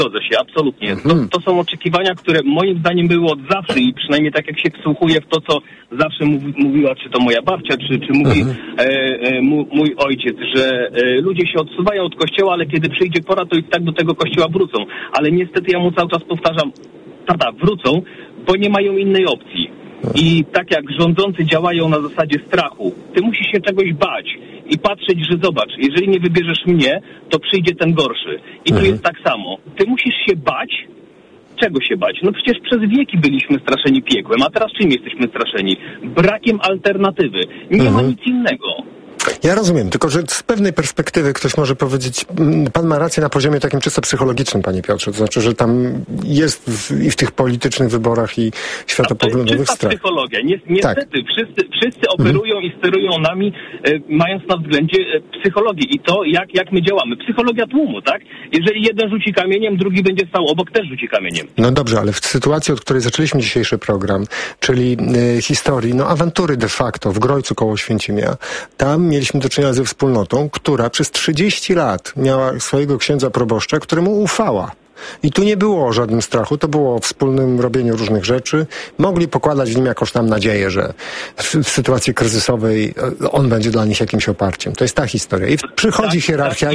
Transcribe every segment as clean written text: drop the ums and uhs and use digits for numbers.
Zgodzę się, absolutnie. To są oczekiwania, które moim zdaniem były od zawsze i przynajmniej tak jak się wsłuchuję w to, co zawsze mówiła, czy to moja babcia, czy mówi mój ojciec, że ludzie się odsuwają od kościoła, ale kiedy przyjdzie pora, to i tak do tego kościoła wrócą. Ale niestety ja mu cały czas powtarzam, tata, wrócą, bo nie mają innej opcji. I tak jak rządzący działają na zasadzie strachu, ty musisz się czegoś bać i patrzeć, że zobacz, jeżeli nie wybierzesz mnie, to przyjdzie ten gorszy. I tu jest tak samo. Ty musisz się bać. Czego się bać? No przecież przez wieki byliśmy straszeni piekłem, a teraz czym jesteśmy straszeni? Brakiem alternatywy. Nie ma nic innego. Ja rozumiem, tylko że z pewnej perspektywy ktoś może powiedzieć, pan ma rację na poziomie takim czysto psychologicznym, panie Piotrze, to znaczy, że tam jest i w tych politycznych wyborach i światopoglądowych strach. To jest psychologia. Niestety, wszyscy operują i sterują nami, mając na względzie psychologię i to, jak my działamy. Psychologia tłumu, tak? Jeżeli jeden rzuci kamieniem, drugi będzie stał obok, też rzuci kamieniem. No dobrze, ale w sytuacji, od której zaczęliśmy dzisiejszy program, czyli historii, awantury de facto w Grojcu koło Święcimia, tam mieliśmy do czynienia ze wspólnotą, która przez 30 lat miała swojego księdza proboszcza, któremu ufała. I tu nie było o żadnym strachu, to było o wspólnym robieniu różnych rzeczy. Mogli pokładać w nim jakąś tam nadzieję, że w sytuacji kryzysowej on będzie dla nich jakimś oparciem. To jest ta historia. I przychodzi hierarchia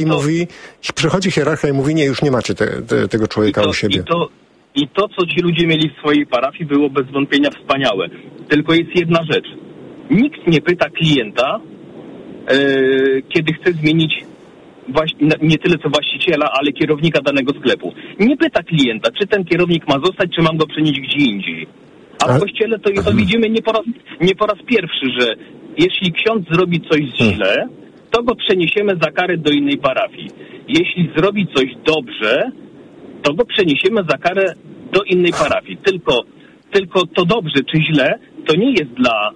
i mówi, nie, już nie macie tego człowieka u siebie. I to, co ci ludzie mieli w swojej parafii, było bez wątpienia wspaniałe. Tylko jest jedna rzecz. Nikt nie pyta klienta, kiedy chce zmienić nie tyle co właściciela, ale kierownika danego sklepu. Nie pyta klienta, czy ten kierownik ma zostać, czy mam go przenieść gdzie indziej. A w kościele to widzimy nie po raz pierwszy, że jeśli ksiądz zrobi coś źle, to go przeniesiemy za karę do innej parafii. Jeśli zrobi coś dobrze, to go przeniesiemy za karę do innej parafii. Tylko to dobrze czy źle, to nie jest dla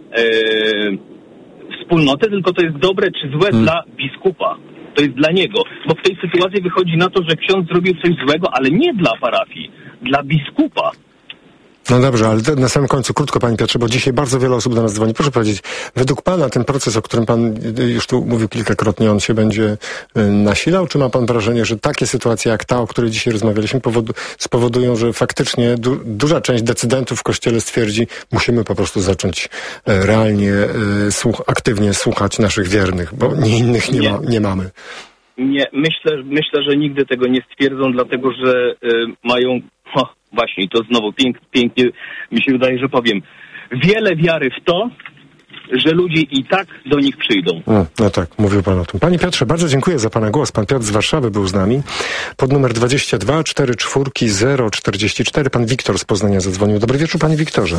wspólnoty, tylko to jest dobre czy złe dla biskupa. To jest dla niego. Bo w tej sytuacji wychodzi na to, że ksiądz zrobił coś złego, ale nie dla parafii, dla biskupa. No dobrze, ale na samym końcu, krótko panie Piotrze, bo dzisiaj bardzo wiele osób do nas dzwoni. Proszę powiedzieć, według pana ten proces, o którym pan już tu mówił kilkakrotnie, on się będzie nasilał? Czy ma pan wrażenie, że takie sytuacje jak ta, o której dzisiaj rozmawialiśmy, spowodują, że faktycznie duża część decydentów w Kościele stwierdzi, musimy po prostu zacząć realnie, aktywnie słuchać naszych wiernych, bo innych nie mamy? Nie, myślę, że nigdy tego nie stwierdzą, dlatego że mają... Właśnie, i to znowu pięknie mi się wydaje, że powiem. Wiele wiary w to, że ludzie i tak do nich przyjdą. No tak, mówił pan o tym. Panie Piotrze, bardzo dziękuję za pana głos. Pan Piotr z Warszawy był z nami. Pod numer 22 44 044. Pan Wiktor z Poznania zadzwonił. Dobry wieczór, panie Wiktorze.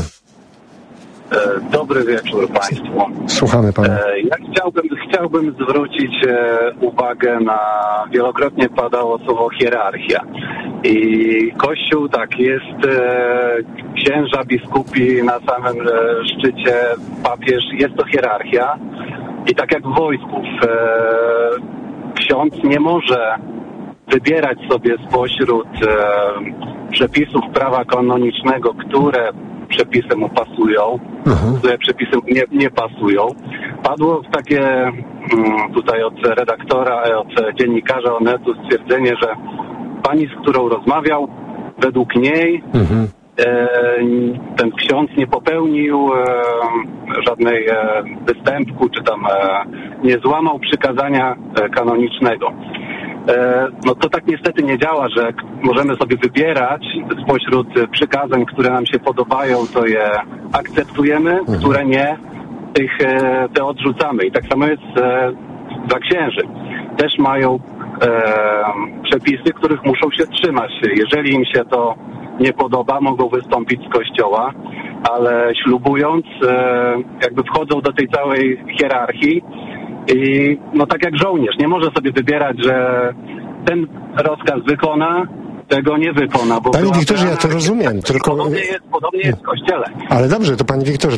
Dobry wieczór państwu. Słuchamy pana. Ja chciałbym zwrócić uwagę na wielokrotnie padało słowo hierarchia. I Kościół tak jest, księża, biskupi na samym szczycie, papież, jest to hierarchia. I tak jak w wojsku, ksiądz nie może wybierać sobie spośród przepisów prawa kanonicznego, które przepisy mu pasują, które przepisy nie pasują. Padło takie tutaj od redaktora, od dziennikarza Onetu stwierdzenie, że pani, z którą rozmawiał, według niej ten ksiądz nie popełnił żadnej występku, czy tam nie złamał przykazania kanonicznego. No to tak niestety nie działa, że możemy sobie wybierać spośród przykazań, które nam się podobają, to je akceptujemy, które nie, te odrzucamy. I tak samo jest dla księży. Też mają przepisy, których muszą się trzymać. Jeżeli im się to nie podoba, mogą wystąpić z kościoła, ale ślubując, jakby wchodzą do tej całej hierarchii i no tak jak żołnierz, nie może sobie wybierać, że ten rozkaz wykona, tego nie wykona. Bo panie Wiktorze, ja to rozumiem, tylko... Podobnie jest w Kościele. Ale dobrze, to panie Wiktorze,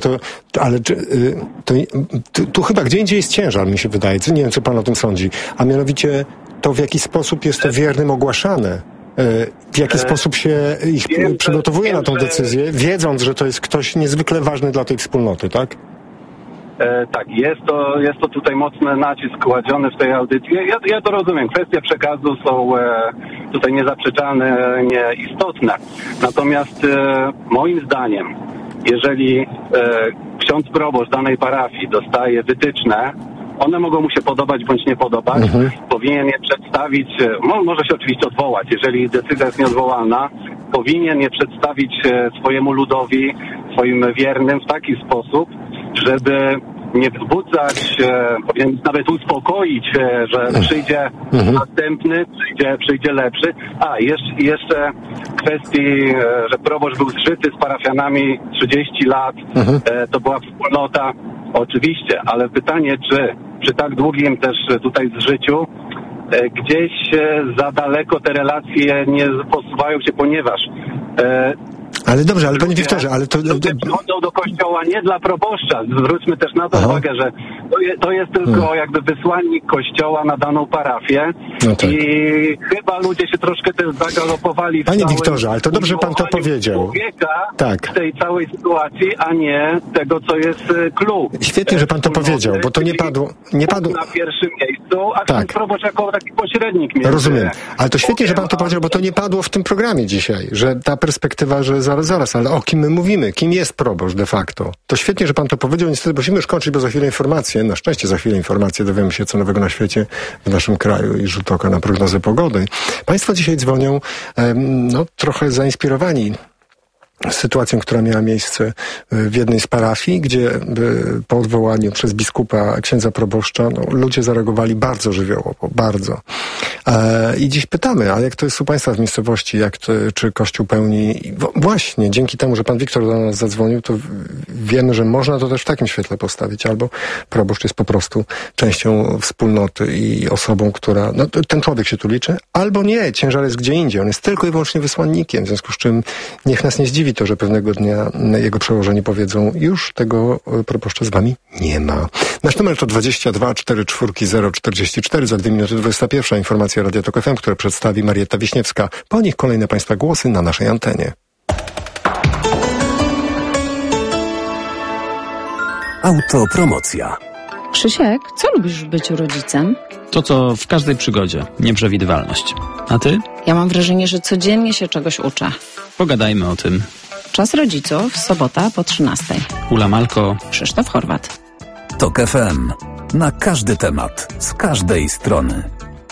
tu chyba gdzie indziej jest ciężar, mi się wydaje. Nie wiem, co pan o tym sądzi. A mianowicie to, w jaki sposób jest to wiernym ogłaszane. W jaki sposób się ich przygotowuje na tą decyzję, wiedząc, że to jest ktoś niezwykle ważny dla tej wspólnoty, tak? Tak, jest to tutaj mocny nacisk kładziony w tej audycji. Ja to rozumiem. Kwestie przekazu są tutaj niezaprzeczalne, nieistotne. Natomiast moim zdaniem, jeżeli ksiądz proboszcz danej parafii dostaje wytyczne, one mogą mu się podobać bądź nie podobać, powinien je przedstawić, może się oczywiście odwołać, jeżeli decyzja jest nieodwołalna, powinien je przedstawić swojemu ludowi, swoim wiernym w taki sposób, żeby nie wzbudzać, powinien nawet uspokoić, że przyjdzie następny, przyjdzie lepszy. Jeszcze kwestii, że proboszcz był zżyty z parafianami 30 lat, to była wspólnota, oczywiście, ale pytanie, czy przy tak długim też tutaj zżyciu gdzieś za daleko te relacje nie posuwają się, ponieważ ale dobrze, ale panie Wiktorze, ale to... Przychodzą do kościoła nie dla proboszcza. Zwróćmy też na to uwagę, że to jest tylko jakby wysłannik kościoła na daną parafię i chyba ludzie się troszkę też zagalopowali. Panie Wiktorze, ale to dobrze pan to powiedział. W tej całej sytuacji, a nie tego, co jest clue. Świetnie, że pan to powiedział, bo to nie padło... Na pierwszym miejscu, a ksiądz proboszcz jako taki pośrednik między... Rozumiem, ale to świetnie, że pan to powiedział, bo to nie padło w tym programie dzisiaj, że ta perspektywa, że zaraz, ale o kim my mówimy? Kim jest proboszcz de facto? To świetnie, że pan to powiedział. Niestety musimy już kończyć, bo za chwilę informacje. Na szczęście za chwilę informacje. Dowiemy się, co nowego na świecie, w naszym kraju i rzut oka na prognozę pogody. Państwo dzisiaj dzwonią, trochę zainspirowani sytuacją, która miała miejsce w jednej z parafii, gdzie po odwołaniu przez biskupa księdza proboszcza ludzie zareagowali bardzo żywiołowo, bardzo. I dziś pytamy, a jak to jest u państwa w miejscowości, czy Kościół pełni... Właśnie, dzięki temu, że pan Wiktor do nas zadzwonił, to wiemy, że można to też w takim świetle postawić. Albo proboszcz jest po prostu częścią wspólnoty i osobą, która... ten człowiek się tu liczy, albo nie, ciężar jest gdzie indziej. On jest tylko i wyłącznie wysłannikiem, w związku z czym niech nas nie zdziwi to, że pewnego dnia jego przełożeni powiedzą, już tego proboszcza z wami nie ma. Nasz numer to 22 44 044, za 2 minuty 21. Informacja Radia Tok FM, które przedstawi Marietta Wiśniewska. Po nich kolejne państwa głosy na naszej antenie. Autopromocja. Krzysiek, co lubisz w byciu rodzicem? To, co w każdej przygodzie. Nieprzewidywalność. A ty? Ja mam wrażenie, że codziennie się czegoś uczę. Pogadajmy o tym. Czas rodziców, sobota po 13:00. Ula Malko. Krzysztof Horwat. Tok FM. Na każdy temat. Z każdej strony.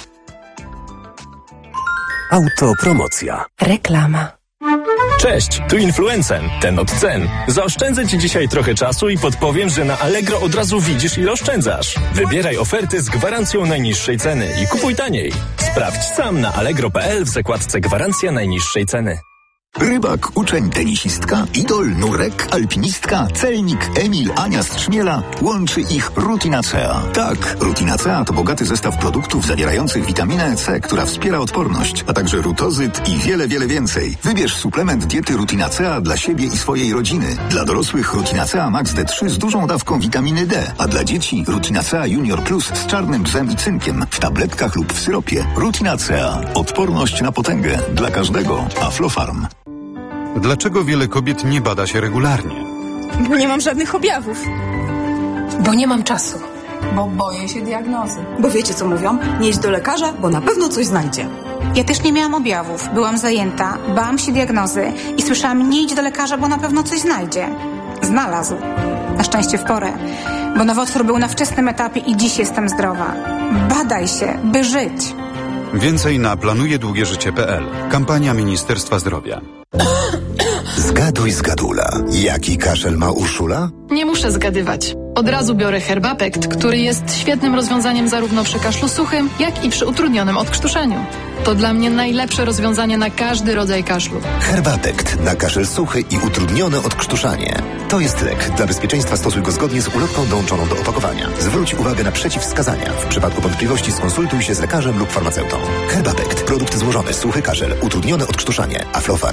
Autopromocja. Reklama. Cześć, tu Influencen, ten od cen. Zaoszczędzę Ci dzisiaj trochę czasu i podpowiem, że na Allegro od razu widzisz, ile oszczędzasz. Wybieraj oferty z gwarancją najniższej ceny i kupuj taniej. Sprawdź sam na allegro.pl w zakładce gwarancja najniższej ceny. Rybak, uczeń, tenisistka, idol, nurek, alpinistka, celnik, Emil, Ania z Trzmiela. Łączy ich Rutinacea. Tak, Rutinacea to bogaty zestaw produktów zawierających witaminę C, która wspiera odporność, a także rutozyt i wiele, wiele więcej. Wybierz suplement diety Rutinacea dla siebie i swojej rodziny. Dla dorosłych Rutinacea Max D3 z dużą dawką witaminy D, a dla dzieci Rutinacea Junior Plus z czarnym bzem i cynkiem w tabletkach lub w syropie. Rutinacea. Odporność na potęgę. Dla każdego. Aflofarm. Dlaczego wiele kobiet nie bada się regularnie? Bo nie mam żadnych objawów. Bo nie mam czasu. Bo boję się diagnozy. Bo wiecie co mówią? Nie idź do lekarza, bo na pewno coś znajdzie. Ja też nie miałam objawów. Byłam zajęta, bałam się diagnozy i słyszałam, nie idź do lekarza, bo na pewno coś znajdzie. Znalazł. Na szczęście w porę. Bo nowotwór był na wczesnym etapie i dziś jestem zdrowa. Badaj się, by żyć. Więcej na planujedługieżycie.pl. Kampania Ministerstwa Zdrowia. Zgaduj zgadula. Jaki kaszel ma Urszula? Nie muszę zgadywać. Od razu biorę Herbapekt, który jest świetnym rozwiązaniem zarówno przy kaszlu suchym, jak i przy utrudnionym odkrztuszeniu. To dla mnie najlepsze rozwiązanie na każdy rodzaj kaszlu. Herbapekt na kaszel suchy i utrudnione odkrztuszanie. To jest lek. Dla bezpieczeństwa stosuj go zgodnie z ulotką dołączoną do opakowania. Zwróć uwagę na przeciwwskazania. W przypadku wątpliwości skonsultuj się z lekarzem lub farmaceutą. Herbapekt. Produkt złożony. Suchy kaszel. Utrudnione odkrztuszanie. Aflofarm.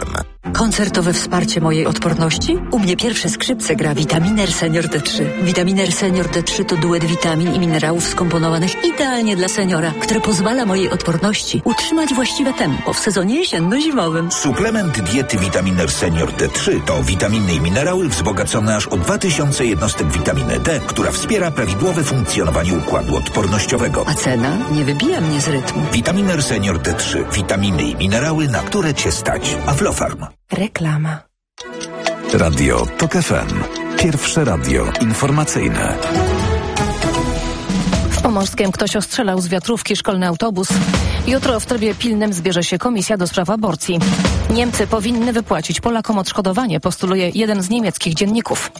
Koncertowe wsparcie mojej odporności? U mnie pierwsze skrzypce gra Vitaminer Senior D3. Vitaminer Senior D3 to duet witamin i minerałów skomponowanych idealnie dla seniora, które pozwala mojej odporności utrzymać właściwe tempo w sezonie jesienno-zimowym. Suplement diety Vitaminer Senior D3 to witaminy i minerały wzbogacone aż o 2000 jednostek witaminy D, która wspiera prawidłowe funkcjonowanie układu odpornościowego. A cena nie wybija mnie z rytmu. Vitaminer Senior D3. Witaminy i minerały, na które Cię stać. Aflofarm. Reklama. Radio TOK FM. Pierwsze radio informacyjne. W Pomorskiem ktoś ostrzelał z wiatrówki szkolny autobus. Jutro w trybie pilnym zbierze się Komisja do spraw aborcji. Niemcy powinny wypłacić Polakom odszkodowanie, postuluje jeden z niemieckich dzienników.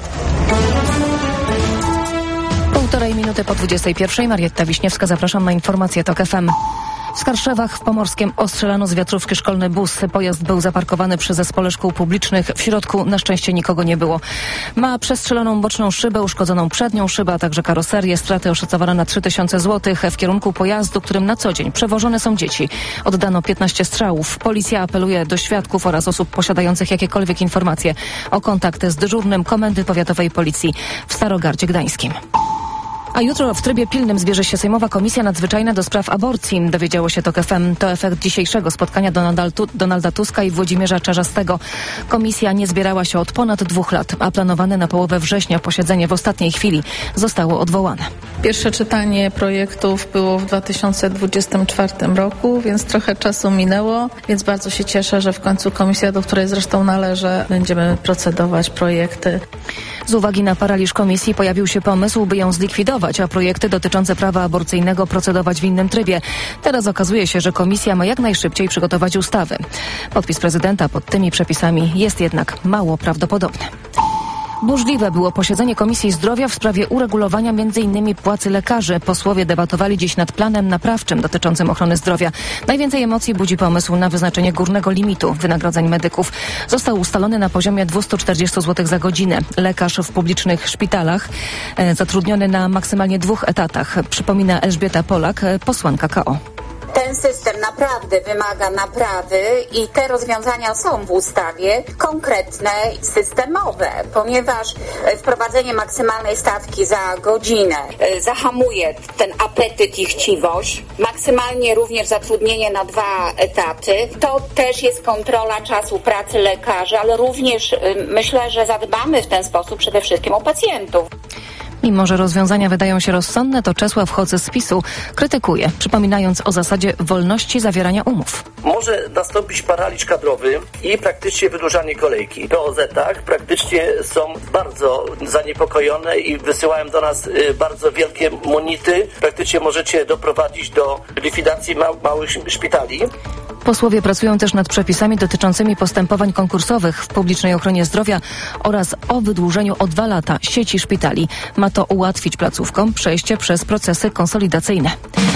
1,5 minuty po 21. Marietta Wiśniewska, zapraszam na informacje TOK FM. W Skarszewach w Pomorskiem ostrzelano z wiatrówki szkolny bus. Pojazd był zaparkowany przy zespole szkół publicznych. W środku na szczęście nikogo nie było. Ma przestrzeloną boczną szybę, uszkodzoną przednią szybę, a także karoserię. Straty oszacowane na 3000 zł. W kierunku pojazdu, którym na co dzień przewożone są dzieci, oddano 15 strzałów. Policja apeluje do świadków oraz osób posiadających jakiekolwiek informacje o kontakty z dyżurnym Komendy Powiatowej Policji w Starogardzie Gdańskim. A jutro w trybie pilnym zbierze się Sejmowa Komisja Nadzwyczajna do spraw aborcji. Dowiedziało się TOK FM. To efekt dzisiejszego spotkania Donalda Tuska i Włodzimierza Czarzastego. Komisja nie zbierała się od ponad 2 lat, a planowane na połowę września posiedzenie w ostatniej chwili zostało odwołane. Pierwsze czytanie projektów było w 2024 roku, więc trochę czasu minęło, więc bardzo się cieszę, że w końcu komisja, do której zresztą należę, będziemy procedować projekty. Z uwagi na paraliż komisji pojawił się pomysł, by ją zlikwidować, a projekty dotyczące prawa aborcyjnego procedować w innym trybie. Teraz okazuje się, że komisja ma jak najszybciej przygotować ustawy. Podpis prezydenta pod tymi przepisami jest jednak mało prawdopodobny. Burzliwe było posiedzenie Komisji Zdrowia w sprawie uregulowania m.in. płacy lekarzy. Posłowie debatowali dziś nad planem naprawczym dotyczącym ochrony zdrowia. Najwięcej emocji budzi pomysł na wyznaczenie górnego limitu wynagrodzeń medyków. Został ustalony na poziomie 240 zł za godzinę. Lekarz w publicznych szpitalach zatrudniony na maksymalnie 2 etatach. Przypomina Elżbieta Polak, posłanka KO. Ten system naprawdę wymaga naprawy i te rozwiązania są w ustawie konkretne, systemowe, ponieważ wprowadzenie maksymalnej stawki za godzinę zahamuje ten apetyt i chciwość, maksymalnie również zatrudnienie na 2 etaty. To też jest kontrola czasu pracy lekarzy, ale również myślę, że zadbamy w ten sposób przede wszystkim o pacjentów. Mimo że rozwiązania wydają się rozsądne, to Czesław Hoc z PiS-u krytykuje, przypominając o zasadzie wolności zawierania umów. Może nastąpić paraliż kadrowy i praktycznie wydłużanie kolejki. W OZ-ach praktycznie są bardzo zaniepokojone i wysyłają do nas bardzo wielkie monity. Praktycznie możecie doprowadzić do likwidacji małych szpitali. Posłowie pracują też nad przepisami dotyczącymi postępowań konkursowych w publicznej ochronie zdrowia oraz o wydłużeniu o 2 lata sieci szpitali. Ma to ułatwić placówkom przejście przez procesy konsolidacyjne.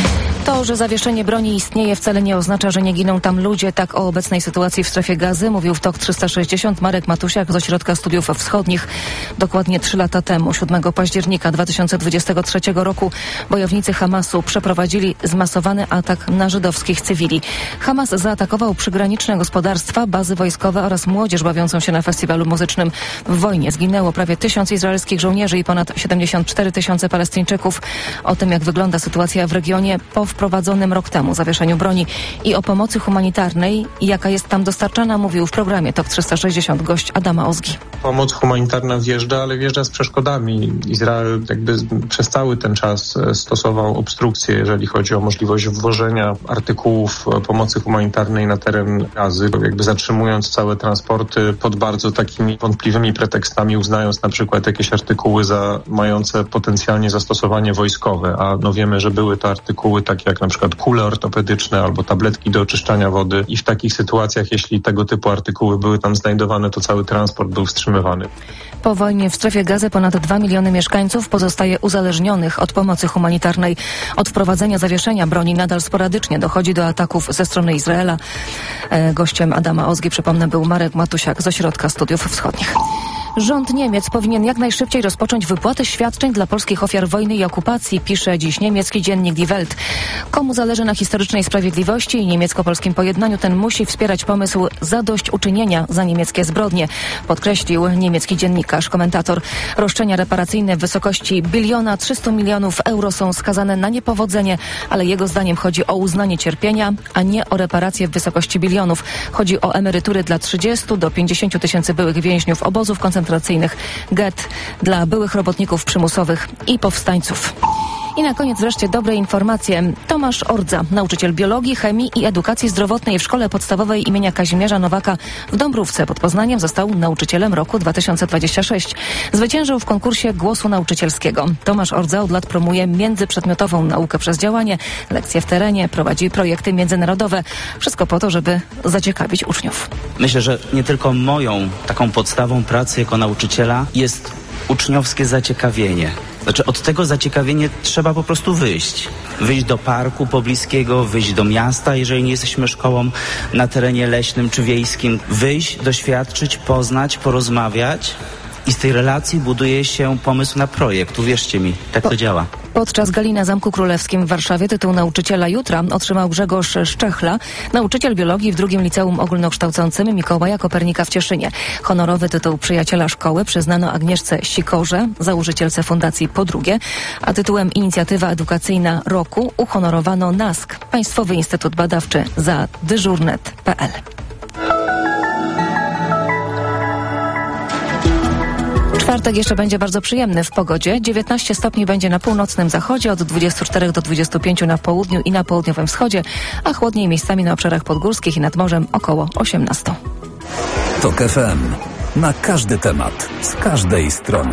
To, że zawieszenie broni istnieje, wcale nie oznacza, że nie giną tam ludzie. Tak o obecnej sytuacji w strefie Gazy mówił w TOK 360 Marek Matusiak z Ośrodka Studiów Wschodnich. Dokładnie 3 lata temu, 7 października 2023 roku, bojownicy Hamasu przeprowadzili zmasowany atak na żydowskich cywili. Hamas zaatakował przygraniczne gospodarstwa, bazy wojskowe oraz młodzież bawiącą się na festiwalu muzycznym. W wojnie zginęło prawie 1000 izraelskich żołnierzy i ponad 74 000 Palestyńczyków. O tym, jak wygląda sytuacja w regionie po wprowadzonym rok temu zawieszeniu broni i o pomocy humanitarnej i jaka jest tam dostarczana, mówił w programie TOK 360 gość Adama Ozgi. Pomoc humanitarna wjeżdża, ale wjeżdża z przeszkodami. Izrael jakby przez cały ten czas stosował obstrukcje, jeżeli chodzi o możliwość wwożenia artykułów pomocy humanitarnej na teren Gazy, jakby zatrzymując całe transporty pod bardzo takimi wątpliwymi pretekstami, uznając na przykład jakieś artykuły za mające potencjalnie zastosowanie wojskowe, a no wiemy, że były to artykuły takie jak na przykład kule ortopedyczne albo tabletki do oczyszczania wody i w takich sytuacjach, jeśli tego typu artykuły były tam znajdowane, to cały transport był wstrzymywany. Po wojnie w strefie Gazy ponad 2 miliony mieszkańców pozostaje uzależnionych od pomocy humanitarnej. Od wprowadzenia zawieszenia broni nadal sporadycznie dochodzi do ataków ze strony Izraela. Gościem Adama Ozgi, przypomnę, był Marek Matusiak z Ośrodka Studiów Wschodnich. Rząd Niemiec powinien jak najszybciej rozpocząć wypłatę świadczeń dla polskich ofiar wojny i okupacji, pisze dziś niemiecki dziennik Die Welt. Komu zależy na historycznej sprawiedliwości i niemiecko-polskim pojednaniu, ten musi wspierać pomysł zadośćuczynienia za niemieckie zbrodnie, podkreślił niemiecki dziennikarz, komentator. Roszczenia reparacyjne w wysokości 1 300 000 000 euro są skazane na niepowodzenie, ale jego zdaniem chodzi o uznanie cierpienia, a nie o reparacje w wysokości bilionów. Chodzi o emerytury dla 30 do 50 tysięcy byłych więźniów obozów koncentracyjnych, gett, dla byłych robotników przymusowych i powstańców. I na koniec wreszcie dobre informacje. Tomasz Ordza, nauczyciel biologii, chemii i edukacji zdrowotnej w Szkole Podstawowej imienia Kazimierza Nowaka w Dąbrówce pod Poznaniem, został nauczycielem roku 2026. Zwyciężył w konkursie Głosu Nauczycielskiego. Tomasz Ordza od lat promuje międzyprzedmiotową naukę przez działanie, lekcje w terenie, prowadzi projekty międzynarodowe. Wszystko po to, żeby zaciekawić uczniów. Myślę, że nie tylko moją taką podstawą pracy jako nauczyciela jest uczniowskie zaciekawienie. Znaczy od tego zaciekawienia trzeba po prostu wyjść. Wyjść do parku pobliskiego, wyjść do miasta, jeżeli nie jesteśmy szkołą na terenie leśnym czy wiejskim. Wyjść, doświadczyć, poznać, porozmawiać. I z tej relacji buduje się pomysł na projekt. Uwierzcie mi, tak to działa. Podczas gali na Zamku Królewskim w Warszawie tytuł Nauczyciela Jutra otrzymał Grzegorz Szczechla, nauczyciel biologii w II Liceum Ogólnokształcącym Mikołaja Kopernika w Cieszynie. Honorowy tytuł Przyjaciela Szkoły przyznano Agnieszce Sikorze, założycielce Fundacji Po Drugie, a tytułem Inicjatywa Edukacyjna Roku uhonorowano NASK, Państwowy Instytut Badawczy za dyżurnet.pl. Czwartek jeszcze będzie bardzo przyjemny w pogodzie. 19 stopni będzie na północnym zachodzie, od 24 do 25 na południu i na południowym wschodzie, a chłodniej miejscami na obszarach podgórskich i nad morzem około 18. TOK FM. Na każdy temat, z każdej strony.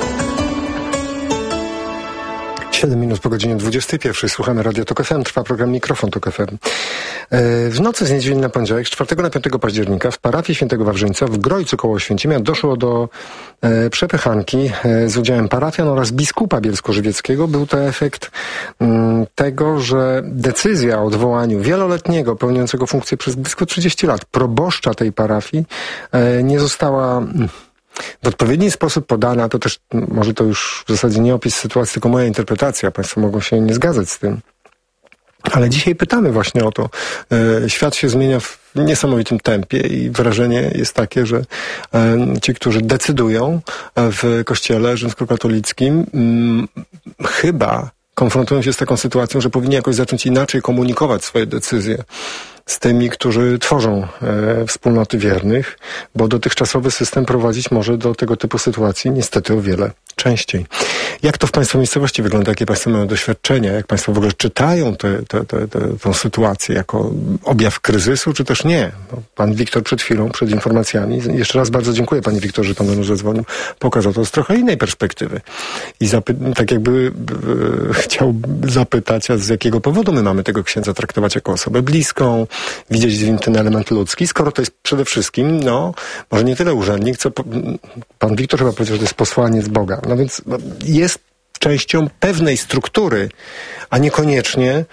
7 minut po godzinie 21. Słuchamy Radio TOK FM. Trwa program Mikrofon TOK FM. W nocy z niedzieli na poniedziałek, z 4 na 5 października w parafii Świętego Wawrzyńca w Grojcu koło Święcimia doszło do przepychanki z udziałem parafian oraz biskupa bielsko-żywieckiego. Był to efekt tego, że decyzja o odwołaniu wieloletniego, pełniącego funkcję przez blisko 30 lat proboszcza tej parafii nie została w odpowiedni sposób podana. To też, może to już w zasadzie nie opis sytuacji, tylko moja interpretacja. Państwo mogą się nie zgadzać z tym. Ale dzisiaj pytamy właśnie o to. Świat się zmienia w niesamowitym tempie i wrażenie jest takie, że ci, którzy decydują w Kościele rzymskokatolickim, chyba konfrontują się z taką sytuacją, że powinni jakoś zacząć inaczej komunikować swoje decyzje z tymi, którzy tworzą wspólnoty wiernych, bo dotychczasowy system prowadzić może do tego typu sytuacji niestety o wiele częściej. Jak to w Państwa miejscowości wygląda? Jakie Państwo mają doświadczenia? Jak Państwo w ogóle czytają tę sytuację jako objaw kryzysu, czy też nie? No, pan Wiktor przed chwilą, przed informacjami, jeszcze raz bardzo dziękuję Panie Wiktorze, że Pan do nas zadzwonił, pokazał to z trochę innej perspektywy. I tak jakby chciał zapytać, a z jakiego powodu my mamy tego księdza traktować jako osobę bliską, widzieć w nim ten element ludzki, skoro to jest przede wszystkim, no, może nie tyle urzędnik, co pan Wiktor chyba powiedział, że to jest posłaniec Boga. No więc jest częścią pewnej struktury, a niekoniecznie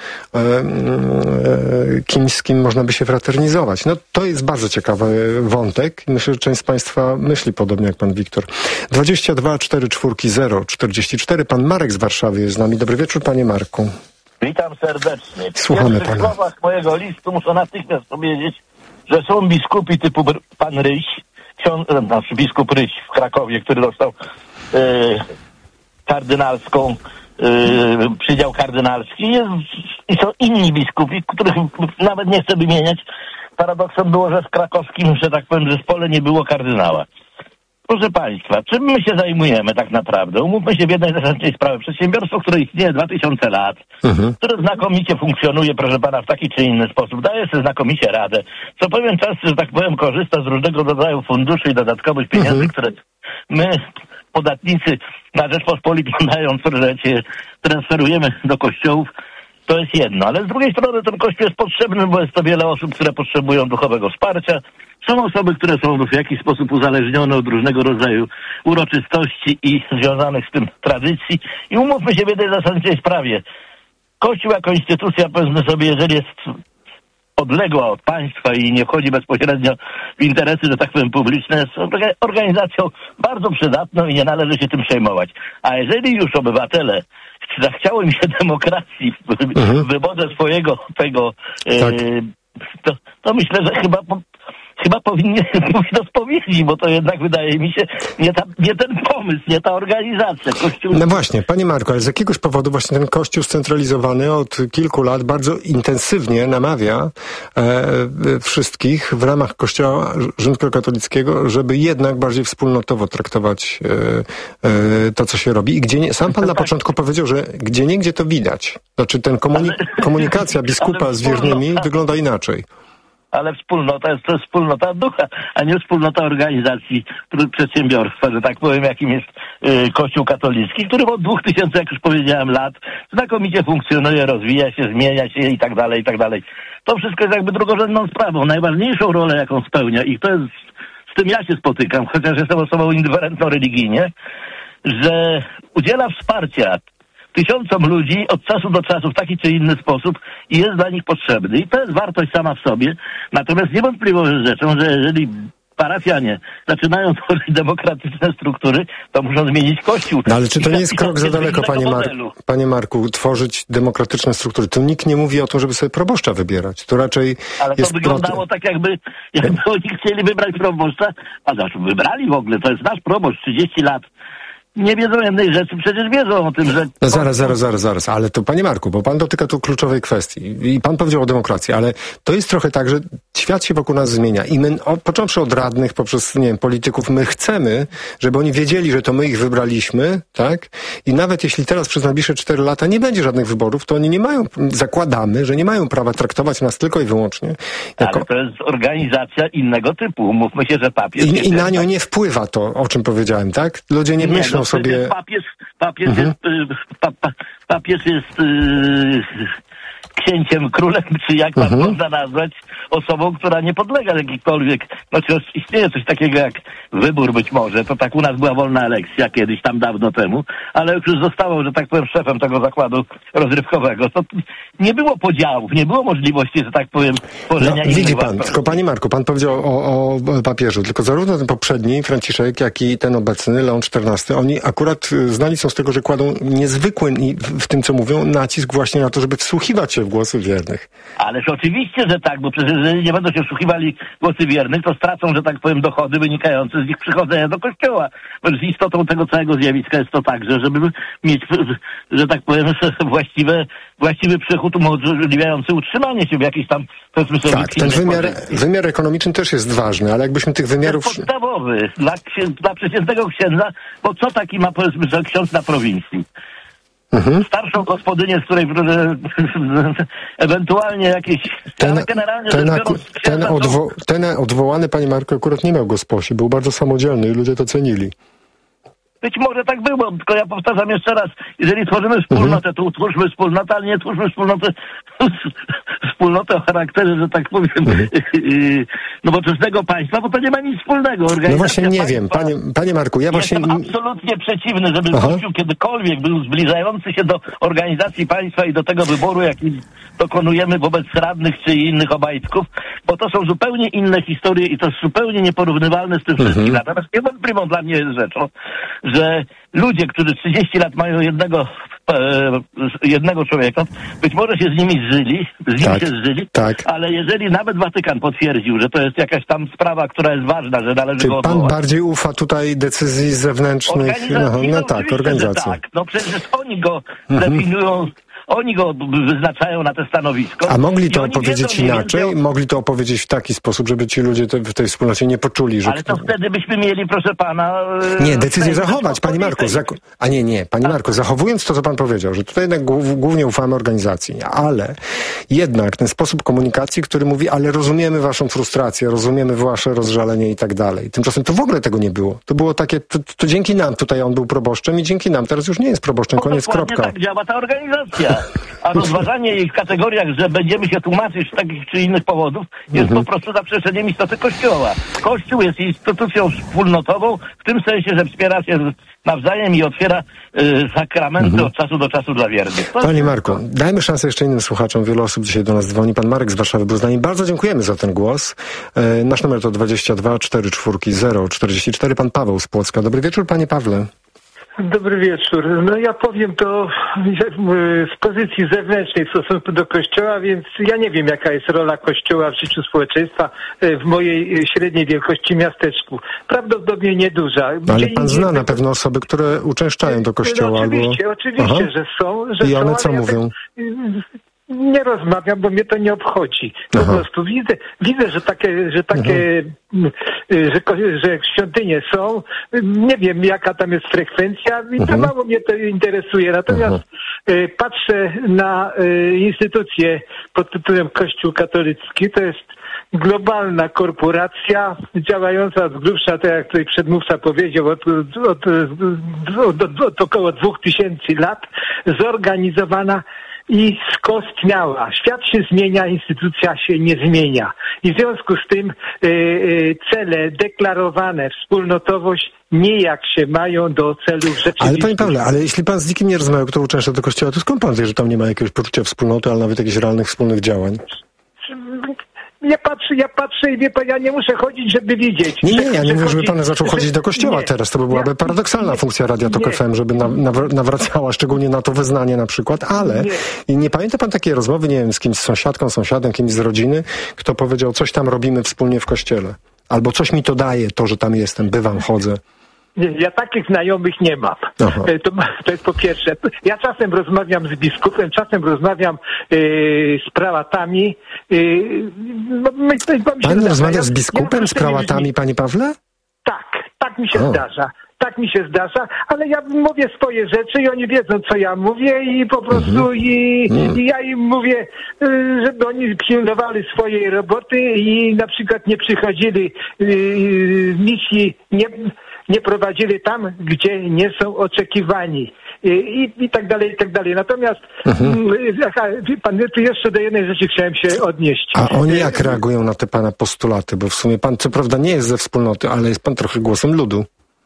kimś, z kim można by się fraternizować. No to jest bardzo ciekawy wątek. Myślę, że część z Państwa myśli podobnie jak pan Wiktor. 22 440 44. Pan Marek z Warszawy jest z nami. Dobry wieczór, panie Marku. Witam serdecznie. Słuchamy pana. W pana. słowach mojego listu muszę natychmiast powiedzieć, że są biskupi typu pan Ryś, biskup Ryś w Krakowie, który dostał kardynalską, przydział kardynalski. I są inni biskupi, których nawet nie chcę wymieniać. Paradoksem było, że w krakowskim, że tak powiem, zespole nie było kardynała. Proszę Państwa, czym my się zajmujemy tak naprawdę? Umówmy się w jednej zasadniczej sprawie. Przedsiębiorstwo, które istnieje 2000 lat, które znakomicie funkcjonuje, proszę Pana, w taki czy inny sposób, daje sobie znakomicie radę. Co pewien czas, że tak powiem, korzysta z różnego rodzaju funduszy i dodatkowych pieniędzy, które my, podatnicy na Rzeczpospolitą dając, które transferujemy do kościołów, to jest jedno. Ale z drugiej strony ten kościół jest potrzebny, bo jest to wiele osób, które potrzebują duchowego wsparcia. Są osoby, które są w jakiś sposób uzależnione od różnego rodzaju uroczystości i związanych z tym tradycji. I umówmy się w jednej zasadniczej sprawie. Kościół jako instytucja, powiedzmy sobie, jeżeli jest odległa od państwa i nie wchodzi bezpośrednio w interesy, że tak powiem, publiczne, jest organizacją bardzo przydatną i nie należy się tym przejmować. A jeżeli już obywatele zachciało im się demokracji w wyborze swojego tego, to myślę, że chyba powinni do spowiedzi, bo to jednak wydaje mi się nie ten pomysł, nie ta organizacja. Kościół... No właśnie, panie Marku, ale z jakiegoś powodu właśnie ten Kościół scentralizowany od kilku lat bardzo intensywnie namawia wszystkich w ramach Kościoła rzymskokatolickiego, żeby jednak bardziej wspólnotowo traktować to, co się robi. I gdzie sam pan na początku powiedział, że gdzieniegdzie to widać. Znaczy komunikacja biskupa z wiernymi wygląda inaczej. Ale wspólnota to jest wspólnota ducha, a nie wspólnota organizacji przedsiębiorstwa, że tak powiem, jakim jest Kościół katolicki, który od 2000, jak już powiedziałem, lat znakomicie funkcjonuje, rozwija się, zmienia się i tak dalej, i tak dalej. To wszystko jest jakby drugorzędną sprawą. Najważniejszą rolę, jaką spełnia, i to jest, z tym ja się spotykam, chociaż jestem osobą indyferentną religijnie, że udziela wsparcia tysiącom ludzi od czasu do czasu w taki czy inny sposób i jest dla nich potrzebny. I to jest wartość sama w sobie. Natomiast niewątpliwą jest rzeczą, że jeżeli parafianie zaczynają tworzyć demokratyczne struktury, to muszą zmienić Kościół. No ale czy to nie jest krok za daleko, panie Marku, tworzyć demokratyczne struktury? Tu nikt nie mówi o tym, żeby sobie proboszcza wybierać. To raczej ale to wyglądało tak, jakby oni chcieli wybrać proboszcza, a znaczy wybrali w ogóle, to jest nasz proboszcz, 30 lat. Nie wiedzą jednej rzeczy, przecież wiedzą o tym, że... No zaraz, ale to panie Marku, bo pan dotyka tu kluczowej kwestii i pan powiedział o demokracji, ale to jest trochę tak, że świat się wokół nas zmienia i my, począwszy od radnych, poprzez, nie wiem, polityków, my chcemy, żeby oni wiedzieli, że to my ich wybraliśmy, tak? I nawet jeśli teraz przez najbliższe 4 lata nie będzie żadnych wyborów, to oni nie mają, zakładamy, że nie mają prawa traktować nas tylko i wyłącznie jako... Ale to jest organizacja innego typu. Mówmy się, że papież... I na nią nie wpływa to, o czym powiedziałem, tak? Ludzie nie myślą sobie... Papież jest księciem, królem, czy jak pan można nazwać, osobą, która nie podlega jakikolwiek, znaczy istnieje coś takiego jak wybór być może, to tak u nas była wolna elekcja kiedyś tam dawno temu, ale już zostało, że tak powiem, szefem tego zakładu rozrywkowego, to nie było podziałów, nie było możliwości, że tak powiem, tworzenia innych. Widzi pan, tylko panie Marku, pan powiedział o papieżu, tylko zarówno ten poprzedni, Franciszek, jak i ten obecny, Leon XIV, oni akurat znani są z tego, że kładą niezwykły w tym, co mówią, nacisk właśnie na to, żeby wsłuchiwać się w głosy wiernych. Ależ oczywiście, że tak, bo przecież jeżeli nie będą się wsłuchiwali głosy wiernych, to stracą, że tak powiem, dochody wynikające z ich przychodzenia do kościoła. Bo z istotą tego całego zjawiska jest to także, żeby mieć, że tak powiem, właściwy przychód umożliwiający utrzymanie się w jakiejś tam, powiedzmy sobie... Tak, ten wymiar ekonomiczny też jest ważny, ale jakbyśmy tych wymiarów... To jest podstawowy dla przeciętnego księdza, bo co taki ma, powiedzmy, że ksiądz na prowincji? Starszą gospodynię, z której ewentualnie jakieś... Ten odwołany, panie Marku, akurat nie miał go z posi, był bardzo samodzielny i ludzie to cenili. Być może tak było, tylko ja powtarzam jeszcze raz, jeżeli tworzymy wspólnotę, to utwórzmy wspólnotę, ale nie twórzmy wspólnotę o charakterze, że tak powiem, nowoczesnego państwa, bo to nie ma nic wspólnego. No właśnie nie wiem, panie Marku, ja właśnie... Jestem absolutnie przeciwny, żeby Kościół kiedykolwiek był zbliżający się do organizacji państwa i do tego wyboru, jaki dokonujemy wobec radnych czy innych obajtków, bo to są zupełnie inne historie i to jest zupełnie nieporównywalne z tym wszystkim. Natomiast niewątpliwą dla mnie jest rzeczą, że ludzie, którzy 30 lat mają jednego człowieka, być może się z nimi zżyli, ale jeżeli nawet Watykan potwierdził, że to jest jakaś tam sprawa, która jest ważna, że należy go odwołać. Pan bardziej ufa tutaj decyzji zewnętrznych? Organizacji. Tak, no przecież oni go definiują. Oni go wyznaczają na te stanowisko. A mogli to opowiedzieć inaczej? Mogli to opowiedzieć w taki sposób, żeby ci ludzie w tej wspólnocie nie poczuli, że... Ale to wtedy byśmy mieli, proszę pana... Nie, decyzję zachować, panie Marku. Panie Marku, zachowując to, co pan powiedział, że tutaj jednak głównie ufamy organizacji, ale jednak ten sposób komunikacji, który mówi, ale rozumiemy waszą frustrację, rozumiemy wasze rozżalenie i tak dalej. Tymczasem to w ogóle tego nie było. To było takie, to dzięki nam tutaj on był proboszczem i dzięki nam teraz już nie jest proboszczem, koniec, kropka. Tak działa ta organizacja. A rozważanie jej w kategoriach, że będziemy się tłumaczyć z takich czy innych powodów, jest po prostu zaprzeczeniem istoty Kościoła. Kościół jest instytucją wspólnotową, w tym sensie, że wspiera się nawzajem i otwiera sakramenty od czasu do czasu dla wiernych. Panie Marku, dajmy szansę jeszcze innym słuchaczom. Wiele osób dzisiaj do nas dzwoni. Pan Marek z Warszawy był z nami. Bardzo dziękujemy za ten głos. Nasz numer to 22 44 044. Pan Paweł z Płocka. Dobry wieczór, panie Pawle. Dobry wieczór. No ja powiem to z pozycji zewnętrznej w stosunku do Kościoła, więc ja nie wiem, jaka jest rola Kościoła w życiu społeczeństwa w mojej średniej wielkości miasteczku. Prawdopodobnie nieduża. Ale pan zna na pewno osoby, które uczęszczają do Kościoła. No, oczywiście, że są. I one co mówią? Nie rozmawiam, bo mnie to nie obchodzi. Po prostu widzę, że świątynie są. Nie wiem, jaka tam jest frekwencja i to mało mnie to interesuje. Natomiast patrzę na instytucję pod tytułem Kościół katolicki. To jest globalna korporacja działająca z grubsza, tak jak tutaj przedmówca powiedział, od około 2000 lat, zorganizowana i skostniała. Świat się zmienia, instytucja się nie zmienia. I w związku z tym cele deklarowane, wspólnotowość, nijak się mają do celów rzeczywistych. Ale panie Pawle, ale jeśli pan z nikim nie rozmawiał, kto uczęszcza do Kościoła, to skąd pan wie, że tam nie ma jakiegoś poczucia wspólnoty, ale nawet jakichś realnych wspólnych działań? Ja patrzę i wie pan, ja nie muszę chodzić, żeby widzieć. Nie, ja nie mówię, żeby pan zaczął chodzić do kościoła teraz. To by byłaby paradoksalna funkcja Radia Tok FM, żeby nawracała, szczególnie na to wyznanie na przykład, ale nie pamięta pan takiej rozmowy, nie wiem, z kimś, z sąsiadką, sąsiadem, kimś z rodziny, kto powiedział, coś tam robimy wspólnie w kościele. Albo coś mi to daje, to, że tam jestem, bywam, chodzę. Nie, ja takich znajomych nie mam. To jest po pierwsze. Ja czasem rozmawiam z biskupem, czasem rozmawiam z prałatami. Pan rozmawia z biskupem, z prałatami, panie Pawle? Tak mi się zdarza. Tak mi się zdarza, ale ja mówię swoje rzeczy i oni wiedzą, co ja mówię i po prostu i ja im mówię, żeby oni pilnowali swojej roboty i na przykład nie przychodzili misji, nie prowadzili tam, gdzie nie są oczekiwani. I tak dalej, i tak dalej. Natomiast pan, tu jeszcze do jednej rzeczy chciałem się odnieść. A oni jak reagują na te pana postulaty? Bo w sumie pan co prawda nie jest ze wspólnoty, ale jest pan trochę głosem ludu.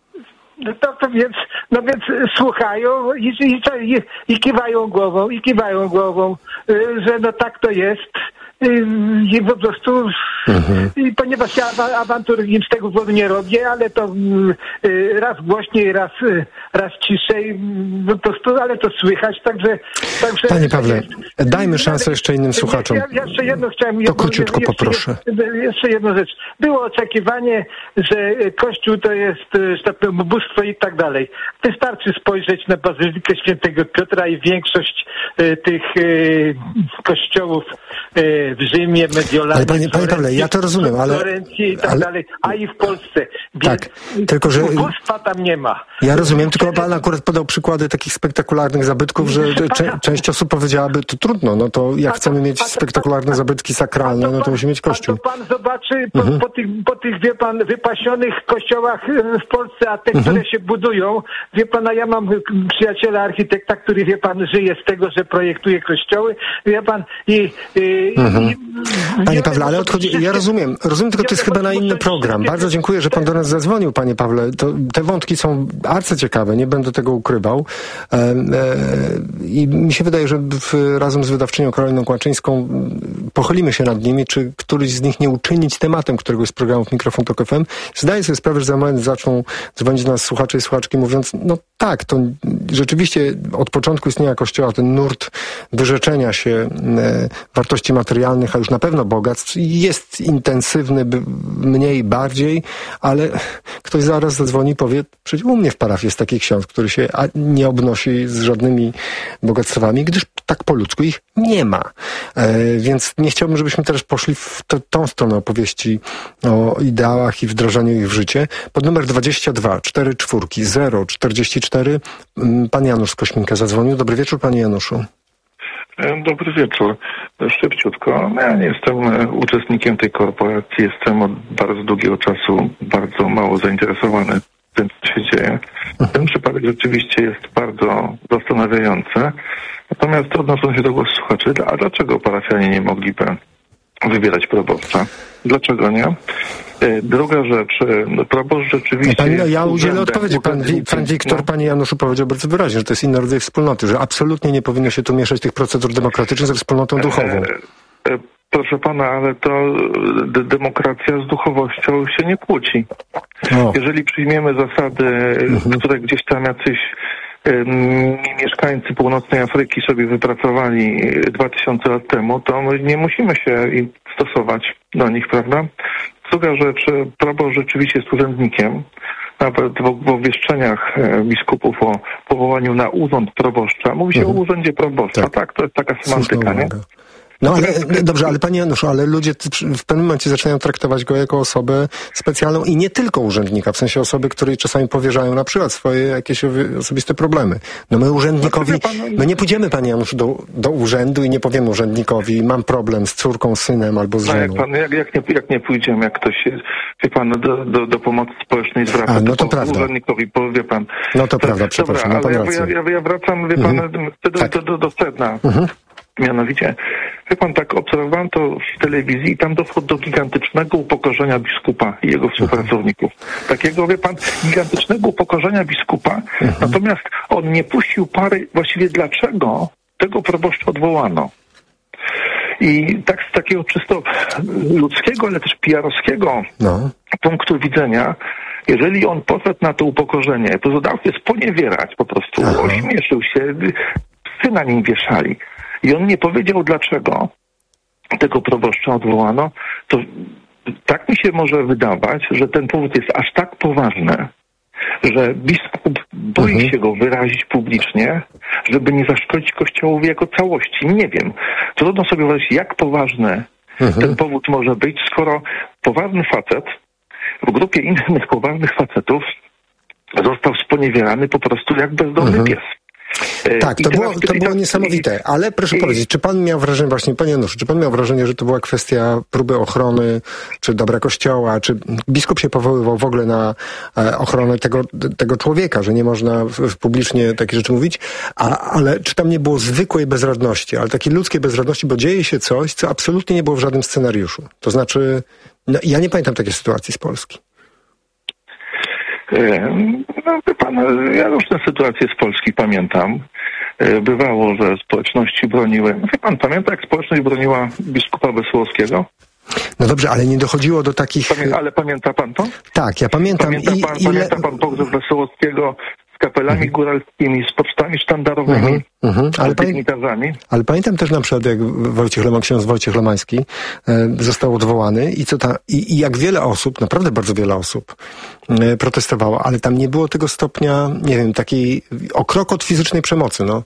No więc słuchają i kiwają głową, że no tak to jest. I po prostu, ponieważ ja awantur im z tego powodu nie robię, ale to raz głośniej, raz ciszej, po prostu, ale to słychać, także Panie Pawle, dajmy szansę jeszcze innym słuchaczom. Ja jeszcze jedno chciałem... To króciutko poproszę. Jeszcze jedną rzecz. Było oczekiwanie, że Kościół to jest, że tak powiem, bóstwo i tak dalej. Wystarczy spojrzeć na Bazylikę Świętego Piotra i większość tych kościołów w Rzymie, Mediolanie, ale panie Pawle, ja to rozumiem, ale... Florencji i tak dalej, a i w Polsce. Tak, tylko że... Bóstwa tam nie ma. Ja rozumiem, tylko pan akurat podał przykłady takich spektakularnych zabytków, że część osób powiedziałaby, to trudno, no to jak chcemy mieć spektakularne zabytki sakralne, no to musimy mieć Kościół. A to pan zobaczy po tych, wie pan, wypasionych kościołach w Polsce, a te, które się budują, wie pan, ja mam przyjaciela architekta, który, wie pan, żyje z tego, że projektuje kościoły, wie pan, Panie Pawle, ale ja rozumiem, tylko to jest chyba na inny program. Bardzo dziękuję, że pan do nas zadzwonił, panie Pawle. Te wątki są arcyciekawe, nie będę tego ukrywał. I mi się wydaje, że razem z wydawczynią Karoliną Kłaczyńską pochylimy się nad nimi, czy któryś z nich nie uczynić tematem któregoś z programów Mikrofon Tok FM. Zdaję sobie sprawę, że za moment zaczną dzwonić do nas słuchacze i słuchaczki mówiąc, no tak, to rzeczywiście od początku istnienia Kościoła ten nurt wyrzeczenia się wartości materialnych, a już na pewno bogactw, jest intensywny, mniej, bardziej, ale ktoś zaraz zadzwoni i powie, przecież u mnie w parafii jest taki ksiądz, który się nie obnosi z żadnymi bogactwami, gdyż tak po ludzku ich nie ma. Więc nie chciałbym, żebyśmy też poszli w tą stronę opowieści o ideałach i wdrażaniu ich w życie. Pod numer 22 44 044 pan Janusz z Kośminka zadzwonił. Dobry wieczór, panie Januszu. Dobry wieczór. Szybciutko. Ja nie jestem uczestnikiem tej korporacji. Jestem od bardzo długiego czasu bardzo mało zainteresowany tym, co się dzieje. Ten przypadek rzeczywiście jest bardzo zastanawiający. Natomiast odnosząc się do głosu słuchaczy, a dlaczego parafianie nie mogliby wybierać proboszcza? Dlaczego nie? Druga rzecz, proboszcz rzeczywiście... Ja udzielę odpowiedzi. Pan Wiktor, panie Januszu, powiedział bardzo wyraźnie, że to jest inny rodzaj wspólnoty, że absolutnie nie powinno się tu mieszać tych procedur demokratycznych ze wspólnotą duchową. Proszę pana, ale to demokracja z duchowością się nie kłóci. Jeżeli przyjmiemy zasady, które gdzieś tam jacyś mieszkańcy północnej Afryki sobie wypracowali 2000 lat temu, to my nie musimy się stosować do nich, prawda? Druga rzecz, proboszcz rzeczywiście jest urzędnikiem. Nawet w obwieszczeniach biskupów o powołaniu na urząd proboszcza mówi się o urzędzie proboszcza. Tak, to jest taka semantyka, nie? No ale dobrze, ale panie Januszu, ale ludzie w pewnym momencie zaczynają traktować go jako osobę specjalną i nie tylko urzędnika, w sensie osoby, której czasami powierzają na przykład swoje jakieś osobiste problemy. No my urzędnikowi, my nie pójdziemy, panie Januszu, do urzędu i nie powiemy urzędnikowi, mam problem z córką, synem albo z żoną. Jak nie pójdziemy, jak ktoś jest, wie pan, do pomocy społecznej zwraca, to prawda. Urzędnikowi powie pan. No to prawda, przepraszam, dobra, ma pan rację. Ja wracam, wie pan, do sedna. Mianowicie, wie pan, tak obserwowałem to w telewizji i tam doszło do gigantycznego upokorzenia biskupa i jego współpracowników. Takiego, wie pan, gigantycznego upokorzenia biskupa, natomiast on nie puścił pary, właściwie dlaczego tego proboszcza odwołano. I tak z takiego czysto ludzkiego, ale też PR-owskiego punktu widzenia, jeżeli on poszedł na to upokorzenie, to zadał się sponiewierać po prostu, ośmieszył się, psy na nim wieszali. I on nie powiedział, dlaczego tego proboszcza odwołano, to tak mi się może wydawać, że ten powód jest aż tak poważny, że biskup boi się go wyrazić publicznie, żeby nie zaszkodzić Kościołowi jako całości. Nie wiem. Trudno sobie wyobrazić, jak poważny ten powód może być, skoro poważny facet w grupie innych poważnych facetów został sponiewierany po prostu jak bezdomny pies. Tak, to było niesamowite, ale proszę powiedzieć, czy pan miał wrażenie, właśnie panie Januszu, czy pan miał wrażenie, że to była kwestia próby ochrony, czy dobra Kościoła, czy biskup się powoływał w ogóle na ochronę tego człowieka, że nie można publicznie takie rzeczy mówić, ale czy tam nie było zwykłej bezradności, ale takiej ludzkiej bezradności, bo dzieje się coś, co absolutnie nie było w żadnym scenariuszu. To znaczy, ja nie pamiętam takiej sytuacji z Polski. No, wie pan, ja różne sytuacje z Polski pamiętam. Bywało, że społeczności broniły. Wie pan, pamięta, jak społeczność broniła biskupa Wesołowskiego? No dobrze, ale nie dochodziło do takich... Ale pamięta pan to? Tak, ja pamiętam. Pamięta pan pogrzeb Wesołowskiego z kapelami góralskimi, z pocztami sztandarowymi, z dygnitarzami? Ale pamiętam też na przykład, jak ksiądz Wojciech Lomański został odwołany i jak wiele osób, naprawdę bardzo wiele osób protestowało, ale tam nie było tego stopnia, nie wiem, takiej o krok od fizycznej przemocy, no.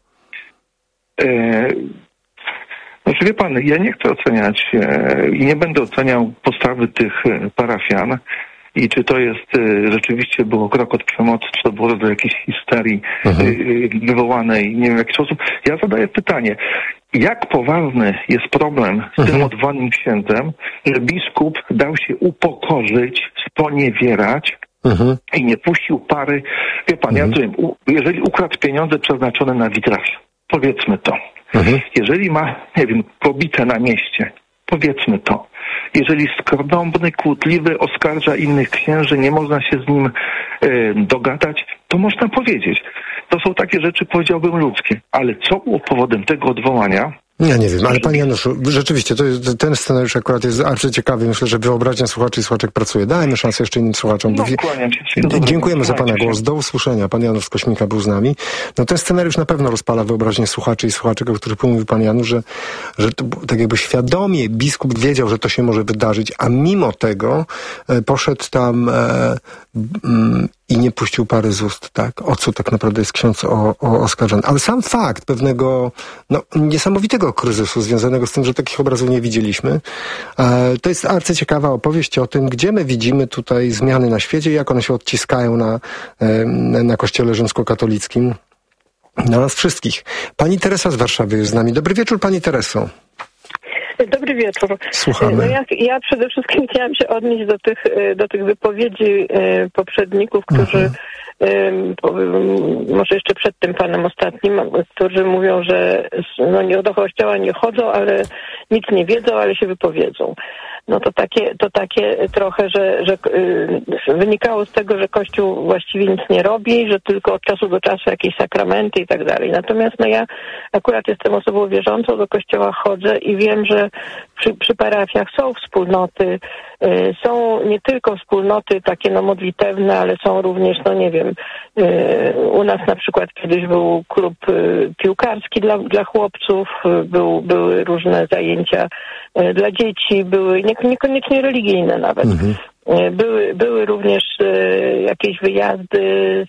Znaczy, wie pan, ja nie chcę oceniać i nie będę oceniał postawy tych parafian i czy to jest rzeczywiście było krok od przemocy, czy to było do jakiejś histerii wywołanej, nie wiem w jaki sposób. Ja zadaję pytanie, jak poważny jest problem z tym odwołanym księdzem, że biskup dał się upokorzyć, sponiewierać i nie puścił pary. Wie pan, ja wiem, jeżeli ukradł pieniądze przeznaczone na witraż, powiedzmy to. Jeżeli ma, nie wiem, kobietę na mieście, powiedzmy to. Jeżeli skrdąbny, kłótliwy oskarża innych księży, nie można się z nim dogadać, to można powiedzieć. To są takie rzeczy, powiedziałbym, ludzkie. Ale co było powodem tego odwołania? Ja nie wiem, ale panie Januszu, rzeczywiście, ten scenariusz akurat jest bardzo ciekawy. Myślę, że wyobraźnia słuchaczy i słuchaczek pracuje. Dajmy szansę jeszcze innym słuchaczom. Kłaniam się. Dziękujemy za pana głos. Do usłyszenia. Pan Janusz z Kośmika był z nami. No ten scenariusz na pewno rozpala wyobraźnię słuchaczy i słuchaczek, o których mówił pan Janusz, że to, tak jakby świadomie biskup wiedział, że to się może wydarzyć, a mimo tego poszedł tam i nie puścił pary z ust, tak? O co tak naprawdę jest ksiądz oskarżony. Ale sam fakt pewnego niesamowitego kryzysu związanego z tym, że takich obrazów nie widzieliśmy, to jest arcyciekawa opowieść o tym, gdzie my widzimy tutaj zmiany na świecie i jak one się odciskają na Kościele rzymskokatolickim, na nas wszystkich. Pani Teresa z Warszawy jest z nami. Dobry wieczór, pani Tereso. Dobry wieczór. Słuchamy. No ja przede wszystkim chciałam się odnieść do tych wypowiedzi poprzedników, którzy może jeszcze przed tym panem ostatnim, którzy mówią, że no, do kościoła nie chodzą, ale nic nie wiedzą, ale się wypowiedzą. No to takie trochę, że wynikało z tego, że Kościół właściwie nic nie robi, że tylko od czasu do czasu jakieś sakramenty i tak dalej. Natomiast no ja akurat jestem osobą wierzącą, do kościoła chodzę i wiem, że przy parafiach są wspólnoty, są nie tylko wspólnoty takie no modlitewne, ale są również, no nie wiem, u nas na przykład kiedyś był klub piłkarski dla chłopców, były różne zajęcia dla dzieci, były niekoniecznie religijne nawet. Były również jakieś wyjazdy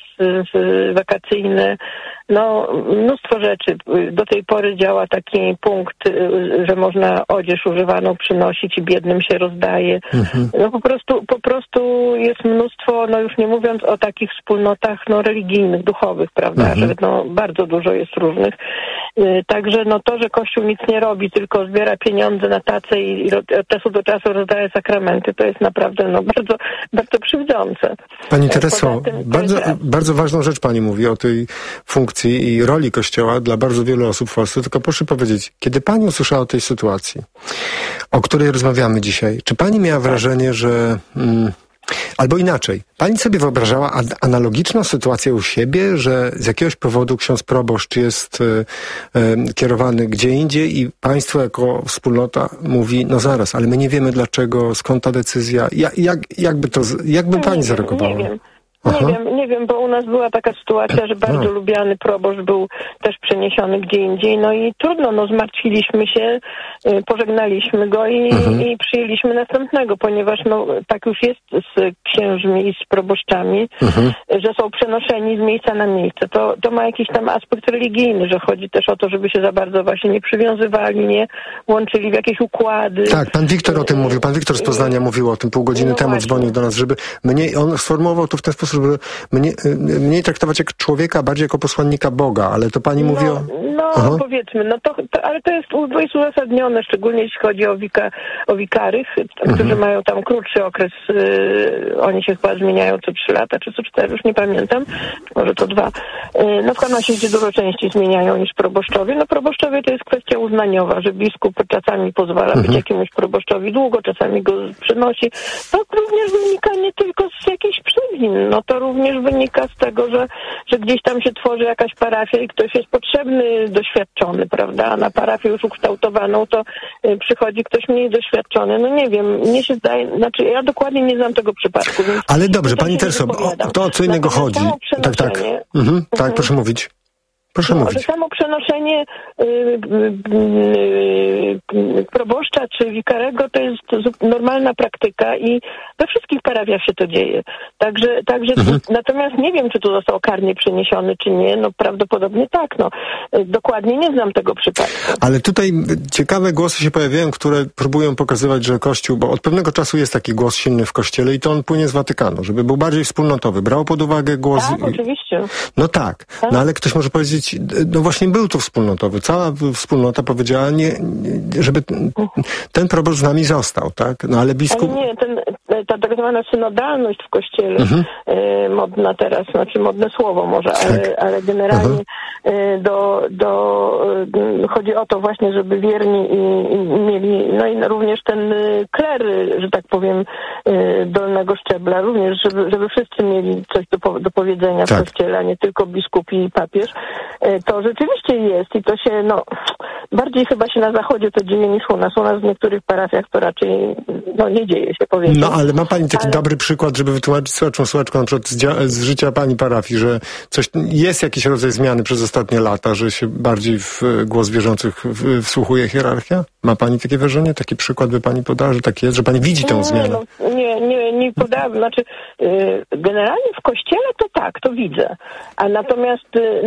wakacyjne, no mnóstwo rzeczy. Do tej pory działa taki punkt, że można odzież używaną przynosić i biednym się rozdaje. No po prostu jest mnóstwo, no już nie mówiąc o takich wspólnotach no religijnych, duchowych, prawda, że no bardzo dużo jest różnych. Także no to, że Kościół nic nie robi, tylko zbiera pieniądze na tacę i od czasu do czasu rozdaje sakramenty, to jest naprawdę no bardzo, bardzo krzywdzące. Pani Tereso, bardzo ważną rzecz pani mówi o tej funkcji i roli Kościoła dla bardzo wielu osób w Polsce, tylko proszę powiedzieć, kiedy pani usłyszała o tej sytuacji, o której rozmawiamy dzisiaj, czy pani miała wrażenie, że... Albo inaczej, pani sobie wyobrażała analogiczną sytuację u siebie, że z jakiegoś powodu ksiądz proboszcz jest kierowany gdzie indziej i państwo jako wspólnota mówi, no zaraz, ale my nie wiemy dlaczego, skąd ta decyzja, jakby pani zareagowała? Nie wiem, bo u nas była taka sytuacja, że bardzo lubiany proboszcz był też przeniesiony gdzie indziej, no i trudno, no zmartwiliśmy się, pożegnaliśmy go i przyjęliśmy następnego, ponieważ no tak już jest z księżmi i z proboszczami, że są przenoszeni z miejsca na miejsce. To ma jakiś tam aspekt religijny, że chodzi też o to, żeby się za bardzo właśnie nie przywiązywali, nie łączyli w jakieś układy. Tak, pan Wiktor o tym mówił, pan Wiktor z Poznania mówił o tym pół godziny temu, właśnie. Dzwonił do nas, żeby on sformułował to w ten sposób, żeby mniej traktować jak człowieka, bardziej jako posłannika Boga, ale to pani mówi o... No, powiedzmy, no ale to jest uzasadnione, szczególnie jeśli chodzi o wikarych, którzy mają tam krótszy okres, oni się chyba zmieniają co 3 lata, czy co 4, już nie pamiętam, może to 2. No w każdym razie się dużo częściej zmieniają niż proboszczowie. No proboszczowie to jest kwestia uznaniowa, że biskup czasami pozwala być jakiemuś proboszczowi długo, czasami go przenosi. To również wynika nie tylko z jakichś przewin, no to również wynika z tego, że gdzieś tam się tworzy jakaś parafia i ktoś jest potrzebny, doświadczony, prawda? A na parafię już ukształtowaną to przychodzi ktoś mniej doświadczony. No nie wiem, mnie się zdaje, znaczy ja dokładnie nie znam tego przypadku. Więc ale dobrze, pani Tereso, to o co innego chodzi. Tak. Tak, proszę mówić. Proszę mówić. Że samo przenoszenie proboszcza czy wikarego to jest normalna praktyka i we wszystkich parafiach się to dzieje. Także natomiast nie wiem, czy tu został karnie przeniesiony, czy nie. No prawdopodobnie tak. No. Dokładnie nie znam tego przypadku. Ale tutaj ciekawe głosy się pojawiają, które próbują pokazywać, że Kościół, bo od pewnego czasu jest taki głos silny w Kościele i to on płynie z Watykanu, żeby był bardziej wspólnotowy. Brał pod uwagę głos... Tak, oczywiście. No tak. No ale ktoś może powiedzieć, no właśnie był tu wspólnotowy. Cała wspólnota powiedziała, żeby ten proboszcz z nami został, tak? No ale biskup... Ale nie, ta tak zwana synodalność w Kościele, modna teraz, znaczy modne słowo może, ale generalnie chodzi o to właśnie, żeby wierni i mieli, no i również ten kler, że tak powiem, dolnego szczebla, również, żeby wszyscy mieli coś do powiedzenia w Kościele, a nie tylko biskupi i papież. To rzeczywiście jest i to się, no, bardziej chyba się na Zachodzie to dzieje niż u nas. U nas w niektórych parafiach to raczej, no, nie dzieje się, powiedzmy. No, ale ma pani taki dobry przykład, żeby wytłumaczyć słuchaczkom na przykład z życia pani parafii, że jest jakiś rodzaj zmiany przez ostatnie lata, że się bardziej w głos wierzących wsłuchuje hierarchia? Ma pani takie wrażenie? Taki przykład by pani podała, że tak jest? Że pani widzi tę zmianę? No, nie podałam. Znaczy, generalnie w Kościele to tak, to widzę. A natomiast,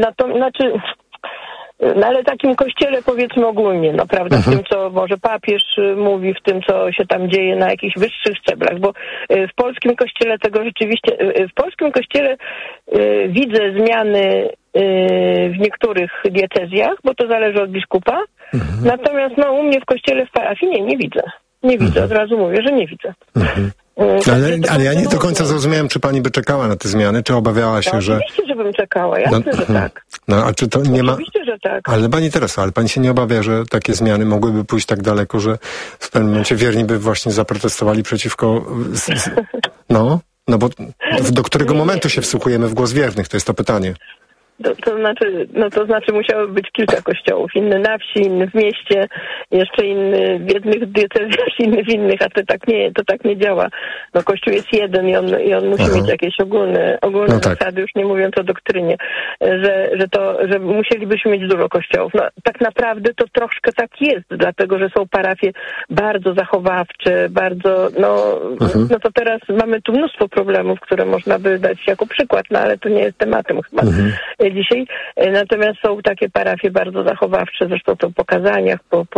no ale takim Kościele powiedzmy ogólnie, no prawda, w tym co może papież mówi, w tym co się tam dzieje na jakichś wyższych szczeblach, bo w polskim Kościele tego rzeczywiście, w polskim Kościele widzę zmiany w niektórych diecezjach, bo to zależy od biskupa, natomiast no u mnie w Kościele w parafii nie widzę. Nie widzę, od razu mówię, że nie widzę. Ale ja nie do końca zrozumiałem, czy pani by czekała na te zmiany, czy obawiała się, że... Oczywiście, żebym czekała, jasne, że tak. No, a czy to nie ma... Oczywiście, że tak. Ale pani Tereso, ale pani się nie obawia, że takie zmiany mogłyby pójść tak daleko, że w pewnym momencie wierni by właśnie zaprotestowali przeciwko... No bo do którego momentu się wsłuchujemy w głos wiernych? To jest to pytanie. To znaczy musiałoby być kilka kościołów. Inny na wsi, inny w mieście, jeszcze inny w jednych diecezjach, inny w innych, a to tak nie działa. No Kościół jest jeden i on musi mieć jakieś ogólne zasady, już nie mówiąc o doktrynie, że musielibyśmy mieć dużo kościołów. No tak naprawdę to troszkę tak jest, dlatego że są parafie bardzo zachowawcze, bardzo, no to teraz mamy tu mnóstwo problemów, które można by dać jako przykład, no ale to nie jest tematem chyba dzisiaj. Natomiast są takie parafie bardzo zachowawcze, zresztą to po kazaniach,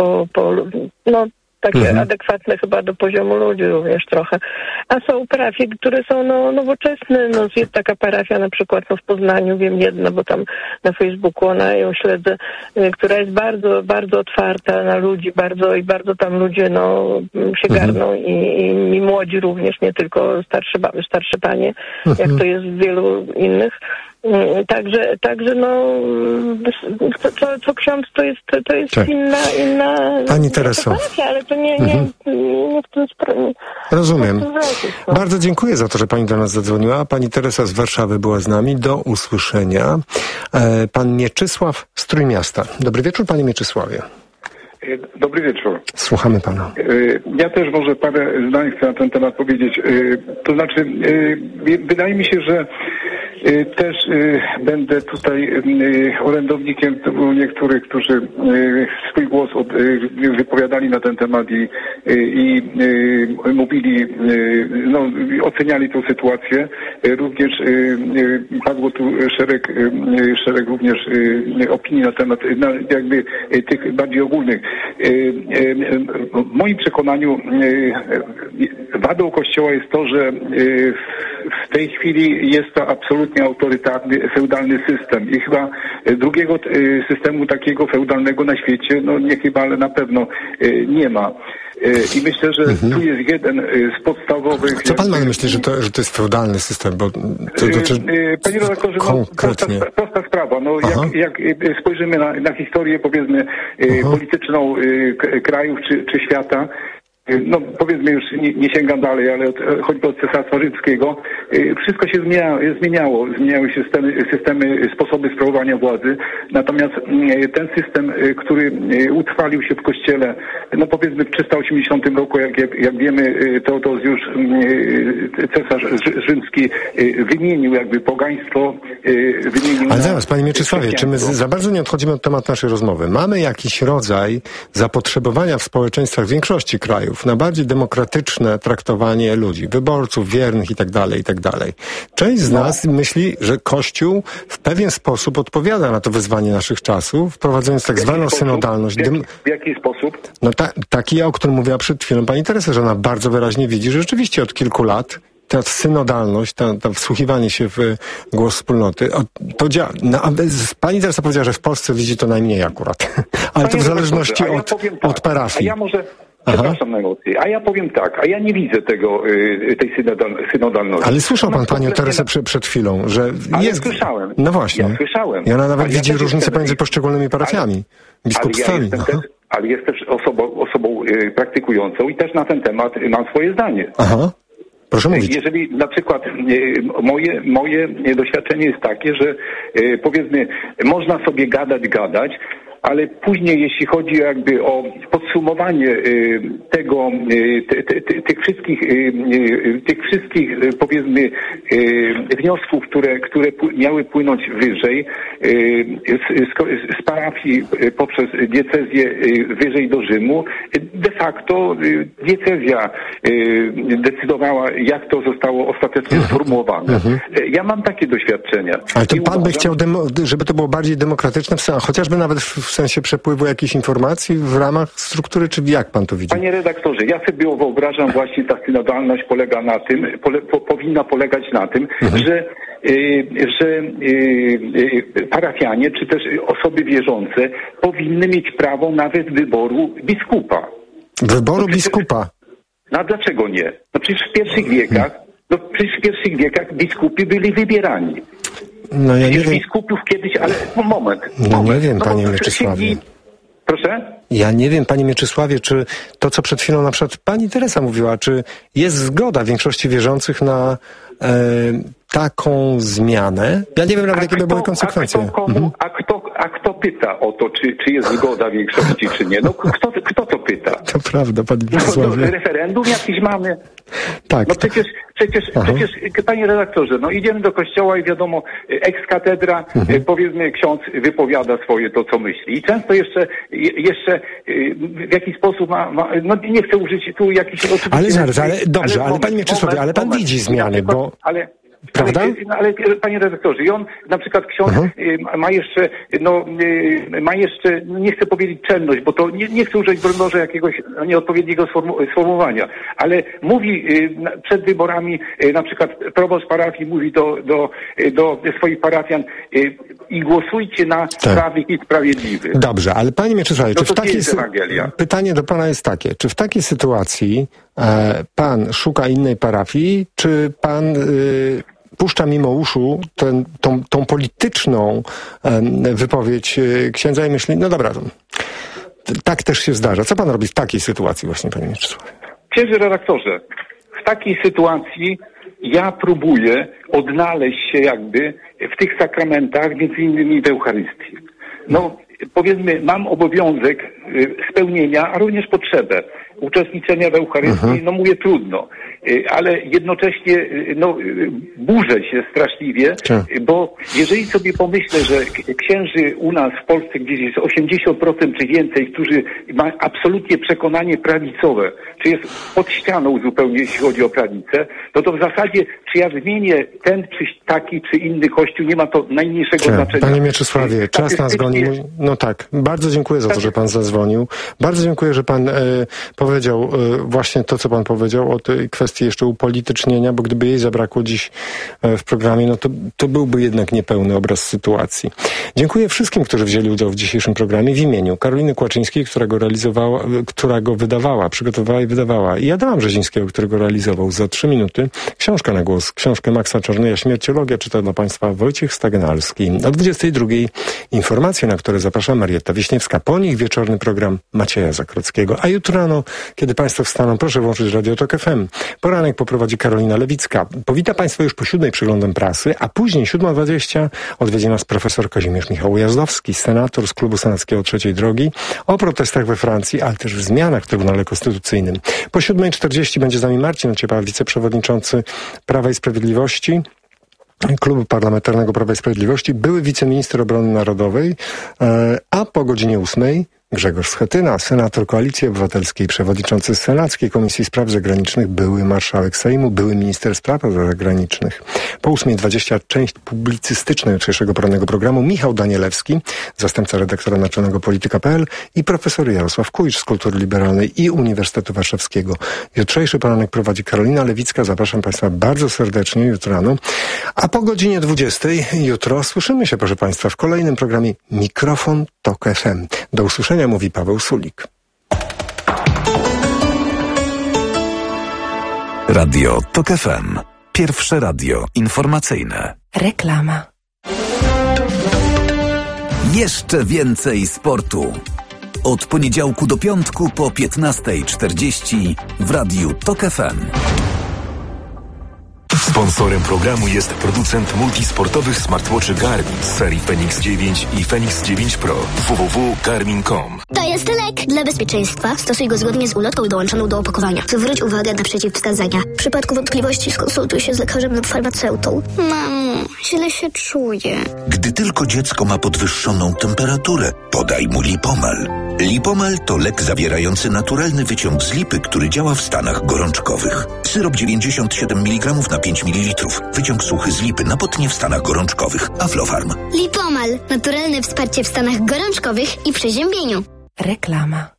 takie adekwatne chyba do poziomu ludzi również trochę. A są parafie, które są nowoczesne. Jest taka parafia na przykład w Poznaniu, wiem jedna, bo tam na Facebooku ją śledzę, która jest bardzo, bardzo otwarta na ludzi, bardzo tam ludzie się garną i młodzi również, nie tylko starsze panie, jak to jest w wielu innych. Także co ksiądz to jest tak. inna Pani Tereso, ale to nie w tym sprawie. Rozumiem. Bardzo dziękuję za to, że pani do nas zadzwoniła. Pani Teresa z Warszawy była z nami. Do usłyszenia. Pan Mieczysław z Trójmiasta. Dobry wieczór, panie Mieczysławie. Dobry wieczór. Słuchamy pana. Ja też może parę zdań chcę na ten temat powiedzieć. To znaczy, wydaje mi się, że też będę tutaj orędownikiem niektórych, którzy swój głos wypowiadali na ten temat i mówili, oceniali tę sytuację. Również padło tu szereg również opinii na temat jakby tych bardziej ogólnych. W moim przekonaniu wadą Kościoła jest to, że w tej chwili jest to absolutnie autorytarny, feudalny system i chyba drugiego systemu takiego feudalnego na świecie, nie chyba, ale na pewno nie ma. I myślę, że tu jest jeden z podstawowych... Co pan ma na myśli, że to jest feudalny system? Bo panie redaktorze, prosta sprawa. Jak spojrzymy na historię, powiedzmy, polityczną krajów czy świata, powiedzmy już nie sięgam dalej, ale choćby od Cesarstwa Rzymskiego, wszystko się zmieniało. Zmieniały się systemy, sposoby sprawowania władzy. Natomiast ten system, który utrwalił się w Kościele, powiedzmy w 380 roku, jak wiemy, Teodozjusz Cesarz Rzymski wymienił jakby pogaństwo, Ale zaraz, panie Mieczysławie, czy my za bardzo nie odchodzimy od tematu naszej rozmowy? Mamy jakiś rodzaj zapotrzebowania w społeczeństwach większości krajów na bardziej demokratyczne traktowanie ludzi, wyborców, wiernych itd. Część z nas myśli, że Kościół w pewien sposób odpowiada na to wyzwanie naszych czasów, wprowadzając tak zwaną synodalność. W jaki sposób? Taki, o którym mówiła przed chwilą pani Teresa, że ona bardzo wyraźnie widzi, że rzeczywiście od kilku lat ta synodalność, to wsłuchiwanie się w głos wspólnoty, to działa. Pani Teresa powiedziała, że w Polsce widzi to najmniej akurat. Ale to w zależności od parafii. Przepraszam na emocje. A ja powiem tak, a ja nie widzę tej synodalności. Ale słyszał pan panią Teresę przed chwilą, że jest... słyszałem. No właśnie. Ja słyszałem. I ona nawet widzi różnicę pomiędzy poszczególnymi parafiami, biskupstwami. Ale jestem też osobą praktykującą i też na ten temat mam swoje zdanie. Aha. Proszę mówić. Jeżeli na przykład moje doświadczenie jest takie, że powiedzmy można sobie gadać, ale później jeśli chodzi jakby o podsumowanie tych wszystkich powiedzmy wniosków, które miały płynąć wyżej z parafii poprzez diecezję wyżej do Rzymu, de facto diecezja decydowała, jak to zostało ostatecznie sformułowane. Ja mam takie doświadczenia. Ale to pan by chciał, żeby to było bardziej demokratyczne, chociażby nawet w sensie przepływu jakichś informacji w ramach struktury, czy jak pan to widzi? Panie redaktorze, ja sobie wyobrażam właśnie ta synodalność polega na tym, powinna polegać na tym, że parafianie, czy też osoby wierzące powinny mieć prawo nawet wyboru biskupa. Wyboru biskupa. No a dlaczego nie? No przecież w pierwszych wiekach biskupi byli wybierani. No ja nie wiem. Biskupów kiedyś, ale moment. Nie wiem, panie Mieczysławie. Proszę? Ja nie wiem, panie Mieczysławie, czy to, co przed chwilą na przykład pani Teresa mówiła, czy jest zgoda większości wierzących na taką zmianę? Ja nie wiem nawet, jakie by były konsekwencje. A kto pyta o to, czy jest zgoda większości, czy nie? No kto to pyta? To prawda, panie Mieczysławie. No, referendum jakieś mamy? Tak. No przecież, panie redaktorze, no idziemy do kościoła i wiadomo, ex cathedra, powiedzmy, ksiądz wypowiada swoje to, co myśli. I często jeszcze w jakiś sposób no nie chcę użyć tu jakichś... Ale panie Mieczysławie, ale pan widzi zmiany, bo... Prawda? Ale panie redaktorze, i on na przykład ksiądz ma jeszcze, nie chcę powiedzieć czelność, bo to nie chcę użyć, broń Boże, jakiegoś nieodpowiedniego sformułowania, ale mówi przed wyborami, na przykład proboszcz parafii mówi do swoich parafian i głosujcie na prawych i sprawiedliwych. Dobrze, ale panie Mieczysławie, czy w takiej pytanie do pana jest takie, czy w takiej sytuacji pan szuka innej parafii, czy pan puszcza mimo uszu tą polityczną wypowiedź księdza i myśli, no dobra, tak też się zdarza. Co pan robi w takiej sytuacji właśnie, panie Mieczysławie? Księży redaktorze, w takiej sytuacji ja próbuję odnaleźć się jakby w tych sakramentach, między innymi w Eucharystii. No, powiedzmy, mam obowiązek spełnienia, a również potrzebę uczestniczenia w Eucharystii, no mówię trudno, ale jednocześnie burzę się straszliwie, bo jeżeli sobie pomyślę, że księży u nas w Polsce gdzieś jest 80% czy więcej, którzy mają absolutnie przekonanie prawicowe, czy jest pod ścianą zupełnie, jeśli chodzi o prawicę, to w zasadzie, czy ja zmienię ten, czy taki, czy inny kościół, nie ma to najmniejszego znaczenia. Panie Mieczysławie, czas nas goni. No tak, bardzo dziękuję za to, że pan zadzwonił. Bardzo dziękuję, że pan powiedział właśnie to, co pan powiedział o tej kwestii jeszcze upolitycznienia, bo gdyby jej zabrakło dziś w programie, no to byłby jednak niepełny obraz sytuacji. Dziękuję wszystkim, którzy wzięli udział w dzisiejszym programie w imieniu Karoliny Kłaczyńskiej, która go wydawała, przygotowała i wydawała, i Adama Brzezińskiego, który go realizował. Za 3 minuty książka na głos, książkę Maxa Czarneja Śmierciologia czyta dla państwa Wojciech Stagnalski. O 22:00 informacje, na które zaprasza Marietta Wiśniewska. Po nich wieczorny program Macieja Zakrockiego. A jutro rano, kiedy państwo wstaną, proszę włączyć Radio Tok FM. Poranek poprowadzi Karolina Lewicka. Powita państwa już po 7:00 przeglądem prasy, a później 7:20 odwiedzi nas profesor Kazimierz Michał Ujazdowski, senator z Klubu Senackiego Trzeciej Drogi, o protestach we Francji, ale też w zmianach w Trybunale Konstytucyjnym. Po 7:40 będzie z nami Marcin Ociepa, wiceprzewodniczący Prawa i Sprawiedliwości, Klubu Parlamentarnego Prawa i Sprawiedliwości, były wiceminister obrony narodowej, a po godzinie 8:00 Grzegorz Schetyna, senator Koalicji Obywatelskiej, przewodniczący Senackiej Komisji Spraw Zagranicznych, były marszałek Sejmu, były minister spraw zagranicznych. Po 8:20 część publicystyczna jutrzejszego porannego programu Michał Danielewski, zastępca redaktora naczelnego Polityka.pl, i profesor Jarosław Kujcz z Kultury Liberalnej i Uniwersytetu Warszawskiego. Jutrzejszy poranek prowadzi Karolina Lewicka. Zapraszam państwa bardzo serdecznie jutro rano. A po godzinie 20:00 jutro słyszymy się, proszę państwa, w kolejnym programie Mikrofon Tok FM. Do usłyszenia, mówi Paweł Sulik. Radio Tok FM. Pierwsze radio informacyjne. Reklama. Jeszcze więcej sportu. Od poniedziałku do piątku po 15:40 w Radiu Tok FM. Sponsorem programu jest producent multisportowych smartwatchy Garmin z serii Fenix 9 i Fenix 9 Pro. www.garmin.com. To jest lek. Dla bezpieczeństwa stosuj go zgodnie z ulotką dołączoną do opakowania. Zwróć uwagę na przeciwwskazania. W przypadku wątpliwości skonsultuj się z lekarzem lub farmaceutą. Mamo, źle się czuję. Gdy tylko dziecko ma podwyższoną temperaturę, podaj mu Lipomal. Lipomal to lek zawierający naturalny wyciąg z lipy, który działa w stanach gorączkowych. Syrop 97 mg na 5 ml. Wyciąg suchy z lipy na potnie w stanach gorączkowych. Aflofarm. Lipomal. Naturalne wsparcie w stanach gorączkowych i przeziębieniu. Reklama.